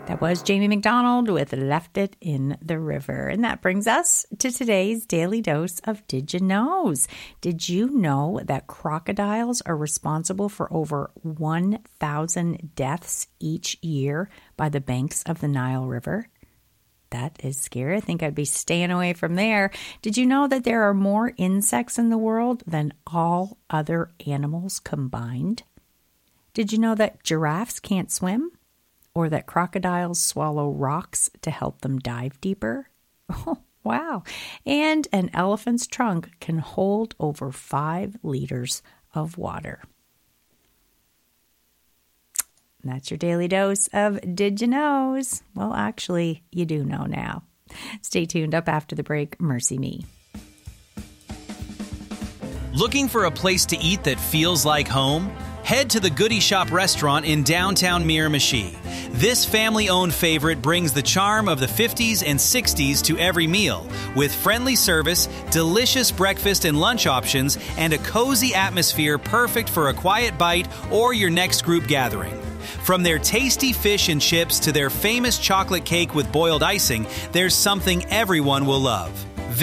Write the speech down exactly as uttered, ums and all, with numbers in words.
That was Jamie McDonald with Left It in the River. And that brings us to today's Daily Dose of Did You Knows. Did you know that crocodiles are responsible for over one thousand deaths each year by the banks of the Nile River? That is scary. I think I'd be staying away from there. Did you know that there are more insects in the world than all other animals combined? Did you know that giraffes can't swim? Or that crocodiles swallow rocks to help them dive deeper? Oh, wow. And an elephant's trunk can hold over five liters of water. And that's your daily dose of Did You Knows? Well, actually, you do know now. Stay tuned. Up after the break, Mercy Me. Looking for a place to eat that feels like home? Head to the Goody Shop restaurant in downtown Miramichi. This family-owned favorite brings the charm of the fifties and sixties to every meal, with friendly service, delicious breakfast and lunch options, and a cozy atmosphere perfect for a quiet bite or your next group gathering. From their tasty fish and chips to their famous chocolate cake with boiled icing, there's something everyone will love.